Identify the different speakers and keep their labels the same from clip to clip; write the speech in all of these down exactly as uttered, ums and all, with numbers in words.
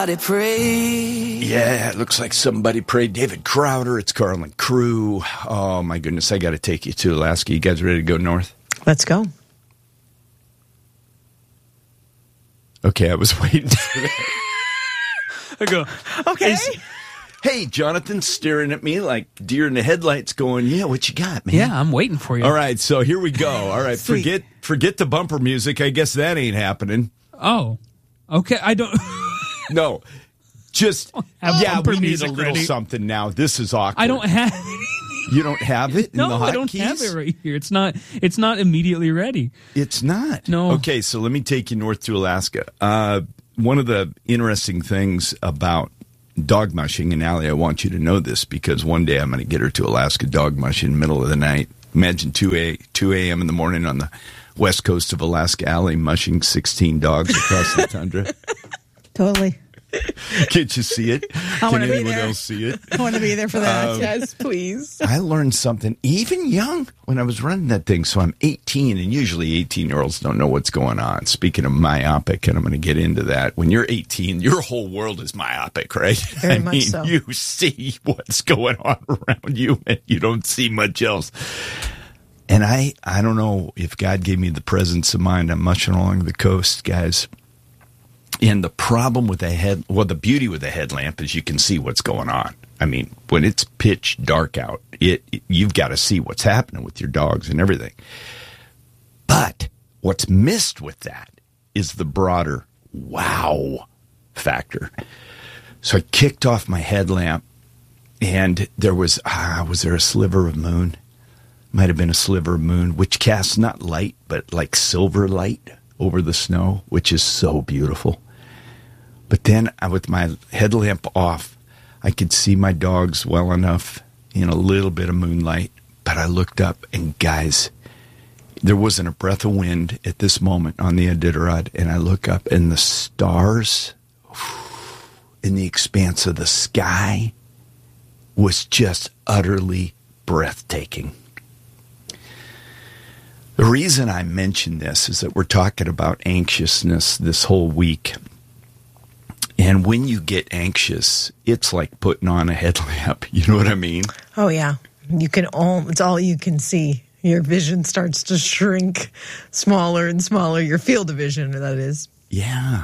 Speaker 1: Yeah, it looks like somebody prayed. David Crowder, it's Carlin Crew. Oh, my goodness, I got to take you to Alaska. You guys ready to go north?
Speaker 2: Let's go.
Speaker 1: Okay, I was waiting for that. I go,
Speaker 2: okay.
Speaker 1: Is, hey, Jonathan's staring at me like deer in the headlights going, yeah, what you got, man?
Speaker 3: Yeah, I'm waiting for you.
Speaker 1: All right, so here we go. All right,
Speaker 2: Sweet.
Speaker 1: forget forget the bumper music. I guess that ain't happening.
Speaker 3: Oh, okay. I don't...
Speaker 1: No, just,
Speaker 3: Have
Speaker 1: yeah,
Speaker 3: bumper
Speaker 1: we need
Speaker 3: music
Speaker 1: a little
Speaker 3: ready.
Speaker 1: something now. This is awkward.
Speaker 3: I don't have...
Speaker 1: You don't have it in
Speaker 3: no,
Speaker 1: the hotkeys?
Speaker 3: I don't have it right here. It's not. It's not immediately ready.
Speaker 1: It's not.
Speaker 3: No.
Speaker 1: Okay, so let me take you north to Alaska. Uh, one of the interesting things about dog mushing, and Allie, I want you to know this because one day I'm going to get her to Alaska dog mushing in the middle of the night. Imagine two a.m. in the morning on the west coast of Alaska, Allie mushing sixteen dogs across the tundra.
Speaker 2: Totally.
Speaker 1: Can't you see it? Can
Speaker 2: wanna be
Speaker 1: anyone
Speaker 2: there.
Speaker 1: else see it?
Speaker 2: I want to be there for that.
Speaker 1: Um,
Speaker 2: yes, please.
Speaker 1: I learned something even young when I was running that thing. So I'm eighteen, and usually eighteen-year-olds don't know what's going on. Speaking of myopic, and I'm going to get into that. When you're eighteen, your whole world is myopic, right?
Speaker 2: Very
Speaker 1: I
Speaker 2: much
Speaker 1: mean,
Speaker 2: so.
Speaker 1: You see what's going on around you, and you don't see much else. And I, I don't know if God gave me the presence of mind. I'm mushing along the coast, guys. And the problem with a head, well, the beauty with a headlamp is you can see what's going on. I mean, when it's pitch dark out, it, it you've got to see what's happening with your dogs and everything. But what's missed with that is the broader wow factor. So I kicked off my headlamp, and there was, ah, was there a sliver of moon? Might have been a sliver of moon, which casts not light, but like silver light over the snow, which is so beautiful. But then I, with my headlamp off, I could see my dogs well enough in a little bit of moonlight. But I looked up, and guys, there wasn't a breath of wind at this moment on the Iditarod. And I look up, and the stars in the expanse of the sky was just utterly breathtaking. The reason I mention this is that we're talking about anxiousness this whole week. And when you get anxious, it's like putting on a headlamp. You know what I mean?
Speaker 2: Oh, yeah. You can all, it's all you can see. Your vision starts to shrink smaller and smaller. Your field of vision, that is.
Speaker 1: Yeah.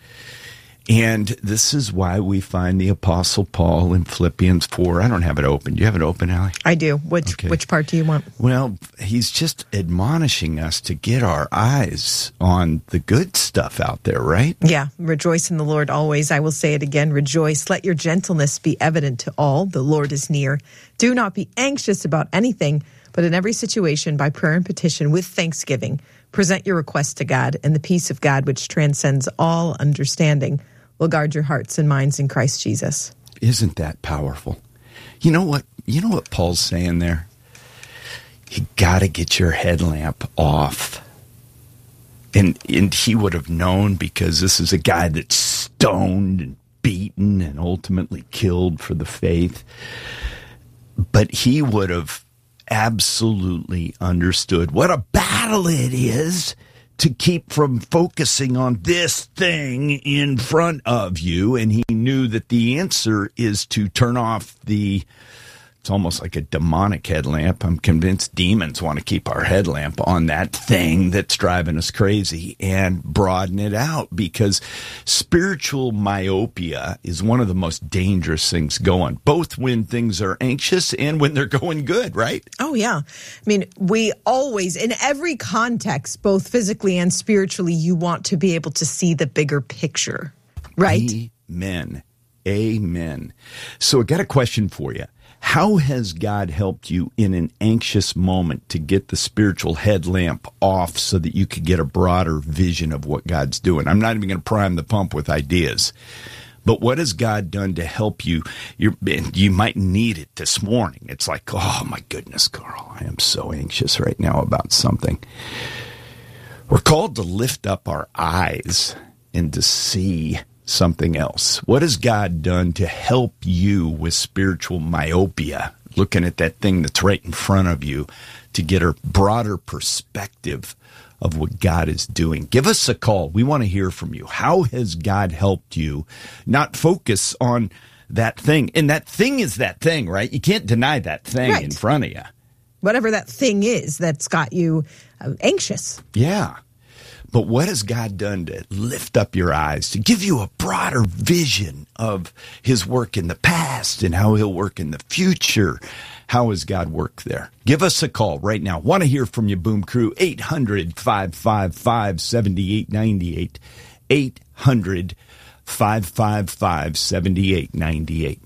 Speaker 1: And this is why we find the Apostle Paul in Philippians four. I don't have it open. Do you have it open, Allie?
Speaker 2: I do. Which
Speaker 1: Okay.
Speaker 2: which part do you want?
Speaker 1: Well, he's just admonishing us to get our eyes on the good stuff out there, right?
Speaker 2: Yeah. Rejoice in the Lord always. I will say it again. Rejoice. Let your gentleness be evident to all. The Lord is near. Do not be anxious about anything, but in every situation, by prayer and petition, with thanksgiving, present your requests to God, and the peace of God, which transcends all understanding, will guard your hearts and minds in Christ Jesus.
Speaker 1: Isn't that powerful? You know what? You know what Paul's saying there? You got to get your headlamp off. And and he would have known, because this is a guy that's stoned and beaten and ultimately killed for the faith. But he would have absolutely understood what a battle it is to keep from focusing on this thing in front of you. And he knew that the answer is to turn off the, it's almost like a demonic headlamp. I'm convinced demons want to keep our headlamp on that thing that's driving us crazy and broaden it out, because spiritual myopia is one of the most dangerous things going, both when things are anxious and when they're going good, right?
Speaker 2: Oh, yeah. I mean, we always, in every context, both physically and spiritually, you want to be able to see the bigger picture, right?
Speaker 1: Amen. Amen. So I got a question for you. How has God helped you in an anxious moment to get the spiritual headlamp off so that you could get a broader vision of what God's doing? I'm not even going to prime the pump with ideas, but what has God done to help you? You're, you might need it this morning. It's like, oh my goodness, Carl, I am so anxious right now about something. We're called to lift up our eyes and to see something else. What has God done to help you with spiritual myopia, looking at that thing that's right in front of you, to get a broader perspective of what God is doing. Give us a call. We want to hear from you. How has God helped you not focus on that thing? And that thing is that thing, right? You can't deny that thing
Speaker 2: Right.
Speaker 1: in front of you.
Speaker 2: Whatever that thing is that's got you uh, anxious.
Speaker 1: Yeah. But what has God done to lift up your eyes, to give you a broader vision of his work in the past and how he'll work in the future? How has God worked there? Give us a call right now. Want to hear from you, Boom Crew. eight hundred, five five five, seven eight nine eight. eight hundred, five five five, seven eight nine eight.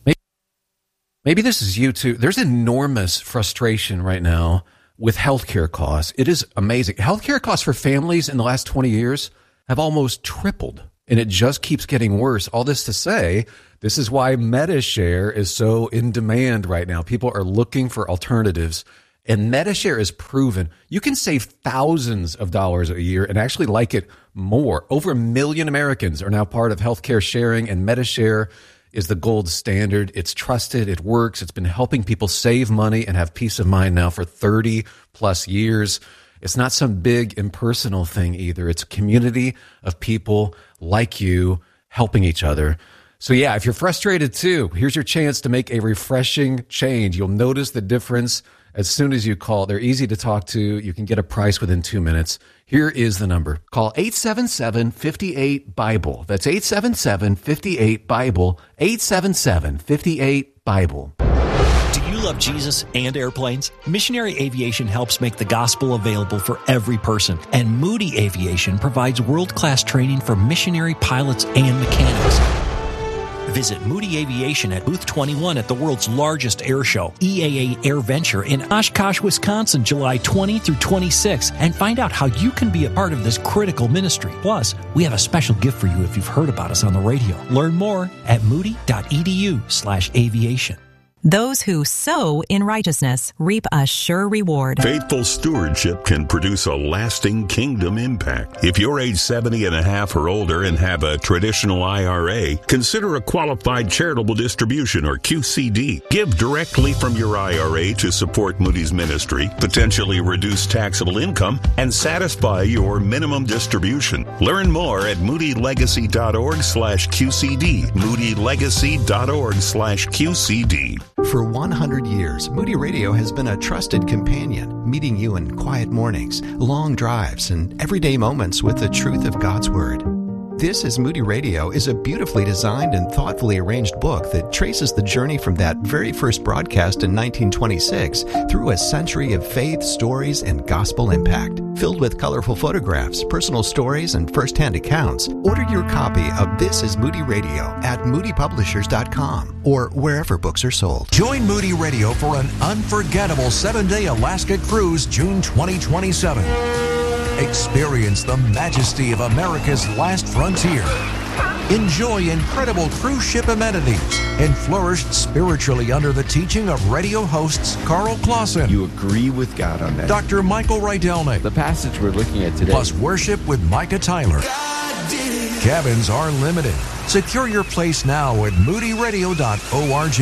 Speaker 4: Maybe this is you too. There's enormous frustration right now with healthcare costs. It is amazing. Healthcare costs for families in the last twenty years have almost tripled, and it just keeps getting worse. All this to say, this is why MediShare is so in demand right now. People are looking for alternatives, and MediShare is proven you can save thousands of dollars a year and actually like it more. Over a million Americans are now part of healthcare sharing, and MediShare is the gold standard. It's trusted. It works. It's been helping people save money and have peace of mind now for thirty plus years. It's not some big impersonal thing either. It's a community of people like you helping each other. So yeah, if you're frustrated too, here's your chance to make a refreshing change. You'll notice the difference as soon as you call. They're easy to talk to. You can get a price within two minutes. Here is the number. Call eight seven seven, five eight, BIBLE. That's eight seven seven, five eight, BIBLE. eight seven seven, five eight, BIBLE.
Speaker 5: Do you love Jesus and airplanes? Missionary Aviation helps make the gospel available for every person. And Moody Aviation provides world-class training for missionary pilots and mechanics. Visit Moody Aviation at Booth twenty-one at the world's largest air show, E A A AirVenture in Oshkosh, Wisconsin, July twentieth through twenty-sixth, and find out how you can be a part of this critical ministry. Plus, we have a special gift for you if you've heard about us on the radio. Learn more at moody.edu slash aviation.
Speaker 6: Those who sow in righteousness reap a sure reward.
Speaker 7: Faithful stewardship can produce a lasting kingdom impact. If you're age seventy and a half or older and have a traditional I R A, consider a qualified charitable distribution or Q C D. Give directly from your I R A to support Moody's ministry, potentially reduce taxable income, and satisfy your minimum distribution. Learn more at moodylegacy.org slash QCD. moodylegacy.org slash QCD.
Speaker 8: For one hundred years, Moody Radio has been a trusted companion, meeting you in quiet mornings, long drives, and everyday moments with the truth of God's Word. This is Moody Radio is a beautifully designed and thoughtfully arranged book that traces the journey from that very first broadcast in nineteen twenty-six through a century of faith, stories, and gospel impact. Filled with colorful photographs, personal stories, and first-hand accounts, order your copy of This is Moody Radio at moody publishers dot com or wherever books are sold.
Speaker 9: Join Moody Radio for an unforgettable seven-day Alaska cruise June twenty twenty-seven. Experience the majesty of America's last frontier. Enjoy incredible cruise ship amenities and flourish spiritually under the teaching of radio hosts Carl Clausen.
Speaker 1: You agree with God on that?
Speaker 9: Doctor Michael Rydelnik.
Speaker 10: The passage we're looking at today.
Speaker 9: Plus worship with Micah Tyler. Cabins are limited. Secure your place now at moody radio dot org.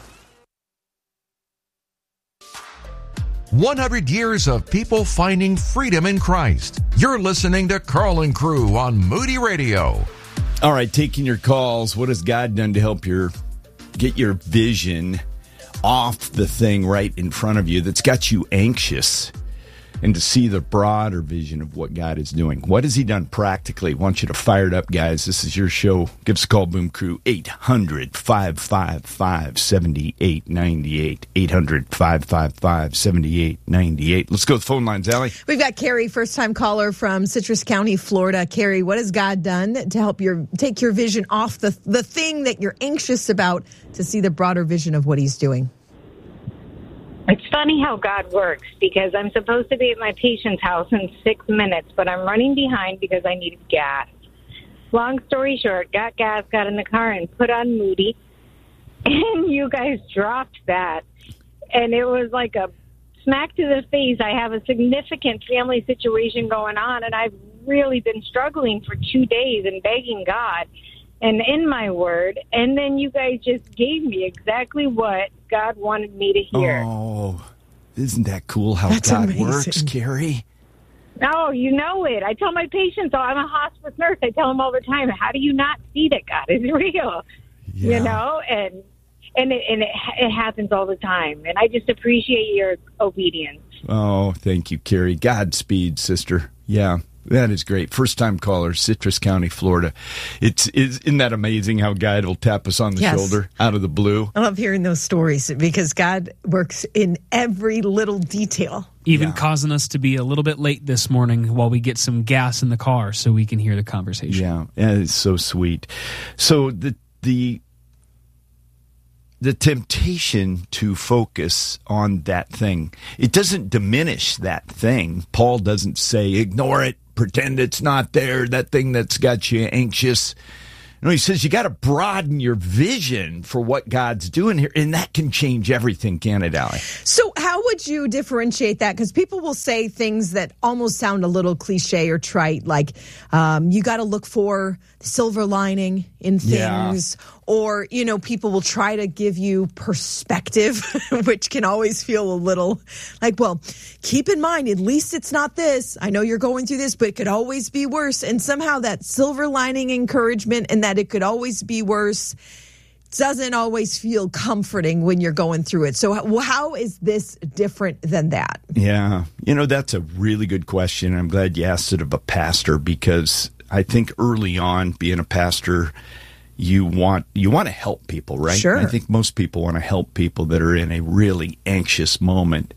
Speaker 9: one hundred years of people finding freedom in Christ. You're listening to Carl and Crew on Moody Radio.
Speaker 1: All right, taking your calls. What has God done to help your get your vision off the thing right in front of you that's got you anxious, and to see the broader vision of what God is doing? What has he done practically? I want you to fire it up, guys. This is your show. Give us a call, Boom Crew, eight hundred, five five five, seven eight nine eight, eight hundred, five five five, seven eight nine eight. Let's go to the phone lines, Allie.
Speaker 2: We've got Carrie, first-time caller from Citrus County, Florida. Carrie, what has God done to help your take your vision off the the thing that you're anxious about to see the broader vision of what he's doing?
Speaker 11: It's funny how God works, because I'm supposed to be at my patient's house in six minutes, but I'm running behind because I needed gas. Long story short, got gas, got in the car, and put on Moody, and you guys dropped that. And it was like a smack to the face. I have a significant family situation going on, and I've really been struggling for two days and begging God and in my word, and then you guys just gave me exactly what God wanted me to hear.
Speaker 1: Oh, isn't that cool how
Speaker 2: That's
Speaker 1: God
Speaker 2: amazing.
Speaker 1: works, Carrie?
Speaker 11: No, you know it. I tell my patients, oh, I'm a hospice nurse. I tell them all the time, how do you not see that God is real?
Speaker 1: Yeah.
Speaker 11: You know, and and it, and it, it happens all the time. And I just appreciate your obedience.
Speaker 1: Oh, thank you, Carrie. Godspeed, sister. Yeah, that is great. First-time caller, Citrus County, Florida. It's, it's Isn't that amazing how God will tap us on the
Speaker 2: Yes.
Speaker 1: shoulder out of the blue?
Speaker 2: I love hearing those stories because God works in every little detail.
Speaker 3: Even
Speaker 1: Yeah.
Speaker 3: causing us to be a little bit late this morning while we get some gas in the car so we can hear the conversation.
Speaker 1: Yeah, yeah, it's so sweet. So the the the temptation to focus on that thing, it doesn't diminish that thing. Paul doesn't say, ignore it, pretend it's not there, that thing that's got you anxious. No, he says you got to broaden your vision for what God's doing here, and that can change everything, can it, Allie?
Speaker 2: So how would you differentiate that? Because people will say things that almost sound a little cliche or trite, like um, you got to look for the silver lining in things.
Speaker 1: Yeah.
Speaker 2: Or, you know, people will try to give you perspective, which can always feel a little like, well, keep in mind, at least it's not this. I know you're going through this, but it could always be worse. And somehow that silver lining encouragement and that it could always be worse doesn't always feel comforting when you're going through it. So how, how is this different than that?
Speaker 1: Yeah. You know, that's a really good question. I'm glad you asked it of a pastor, because I think early on, being a pastor, you want you want to help people, right?
Speaker 2: Sure.
Speaker 1: I think most people want to help people that are in a really anxious moment.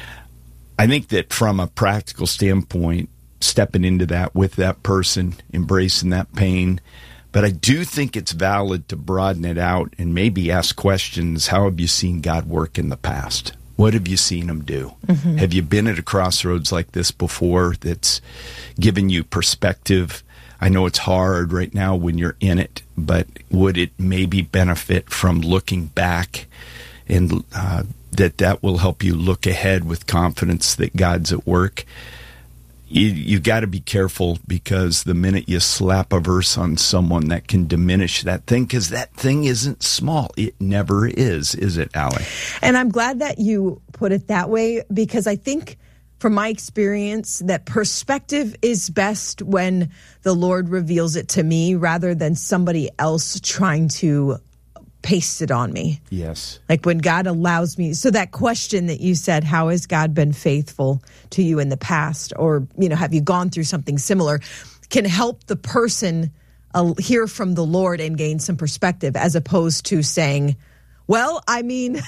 Speaker 1: I think that from a practical standpoint, stepping into that with that person, embracing that pain, but I do think it's valid to broaden it out and maybe ask questions. How have you seen God work in the past? What have you seen him do? Mm-hmm. Have you been at a crossroads like this before that's given you perspective? I know it's hard right now when you're in it, but would it maybe benefit from looking back, and uh, that that will help you look ahead with confidence that God's at work? You, you got to be careful, because the minute you slap a verse on someone, that can diminish that thing, because that thing isn't small. It never is, is it, Allie?
Speaker 2: And I'm glad that you put it that way, because I think from my experience that perspective is best when the Lord reveals it to me rather than somebody else trying to paste it on me.
Speaker 1: Yes.
Speaker 2: Like when God allows me. So that question that you said, how has God been faithful to you in the past? Or, you know, have you gone through something similar? Can help the person uh, hear from the Lord and gain some perspective, as opposed to saying, well, I mean,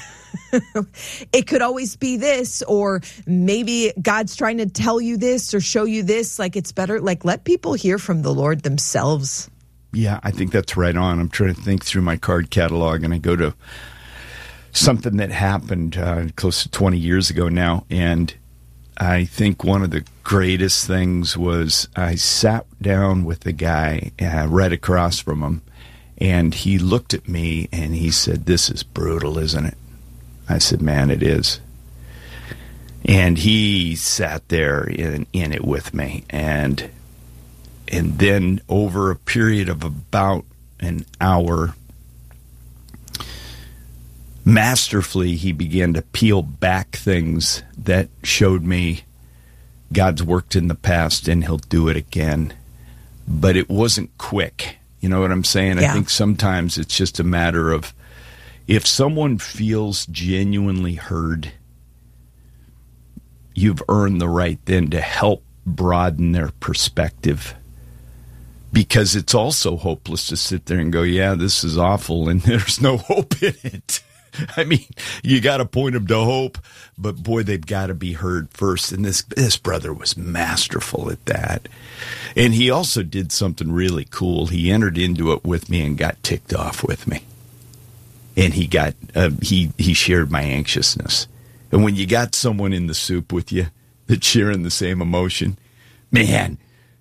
Speaker 2: it could always be this, or maybe God's trying to tell you this or show you this. Like, it's better. Like, let people hear from the Lord themselves.
Speaker 1: Yeah, I think that's right on. I'm trying to think through my card catalog, and I go to something that happened uh, close to twenty years ago now. And I think one of the greatest things was I sat down with the guy uh, right across from him, and he looked at me and he said, "This is brutal, isn't it?" I said, "Man, it is." And he sat there in, in it with me. And and then over a period of about an hour, masterfully, he began to peel back things that showed me God's worked in the past and he'll do it again. But it wasn't quick. You know what I'm saying?
Speaker 2: Yeah.
Speaker 1: I think sometimes it's just a matter of, if someone feels genuinely heard, you've earned the right then to help broaden their perspective. Because it's also hopeless to sit there and go, yeah, this is awful, and there's no hope in it. I mean, you got to point them to hope, but boy, they've got to be heard first. And this this brother was masterful at that. And he also did something really cool. He entered into it with me and got ticked off with me. And he got uh, he he shared my anxiousness. And when you got someone in the soup with you that's sharing the same emotion, man,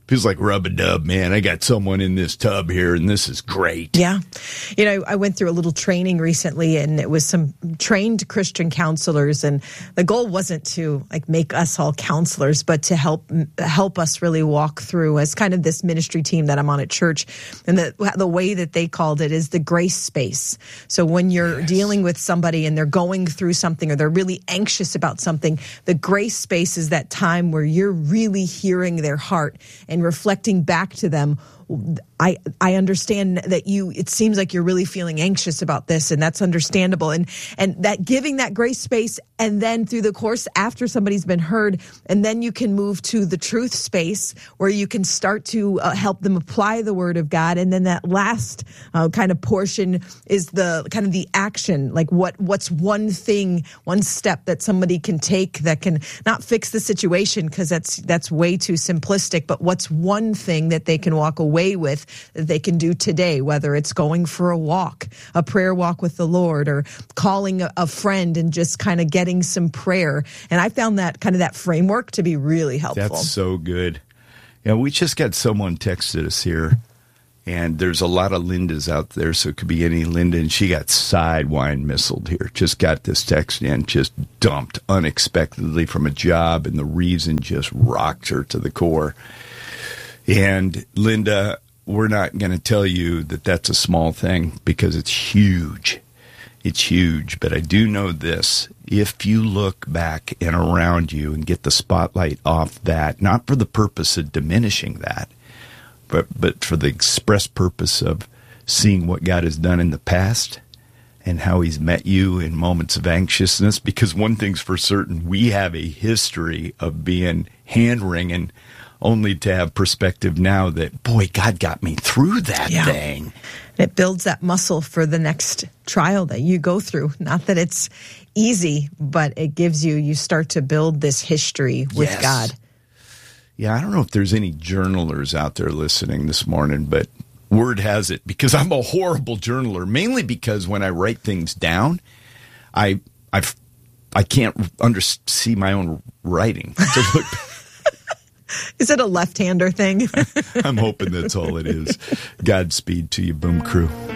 Speaker 1: feels like rub-a-dub, man. I got someone in this tub here, and this is great.
Speaker 2: Yeah. You know, I went through a little training recently, and it was some trained Christian counselors, and the goal wasn't to like make us all counselors, but to help help us really walk through as kind of this ministry team that I'm on at church. And the the way that they called it is the grace space. So when you're yes. dealing with somebody and they're going through something or they're really anxious about something, the grace space is that time where you're really hearing their heart and reflecting back to them. I I understand that you, it seems like you're really feeling anxious about this, and that's understandable. And and that giving that grace space, and then through the course after somebody's been heard, and then you can move to the truth space where you can start to uh, help them apply the word of God. And then that last uh, kind of portion is the kind of the action, like what what's one thing, one step that somebody can take that can not fix the situation, because that's that's way too simplistic, but what's one thing that they can walk away with that they can do today, whether it's going for a walk, a prayer walk with the Lord, or calling a, a friend and just kind of getting some prayer. And I found that kind of that framework to be really helpful.
Speaker 1: That's so good. Yeah, we just got someone texted us here, and there's a lot of Lindas out there, so it could be any Linda, and she got sidewind missiled here. Just got this text in, just dumped unexpectedly from a job, and the reason just rocked her to the core. And Linda, we're not going to tell you that that's a small thing, because it's huge. It's huge. But I do know this. If you look back and around you and get the spotlight off that, not for the purpose of diminishing that, but, but for the express purpose of seeing what God has done in the past and how he's met you in moments of anxiousness, because one thing's for certain, we have a history of being hand-wringing, only to have perspective now that, boy, God got me through that
Speaker 2: yeah.
Speaker 1: thing.
Speaker 2: It builds that muscle for the next trial that you go through. Not that it's easy, but it gives you, you start to build this history with
Speaker 1: yes.
Speaker 2: God.
Speaker 1: Yeah, I don't know if there's any journalers out there listening this morning, but word has it, because I'm a horrible journaler, mainly because when I write things down, I I I can't under, see my own writing. So look,
Speaker 2: is it a left-hander thing?
Speaker 1: I'm hoping that's all it is. Godspeed to you, Boom Crew.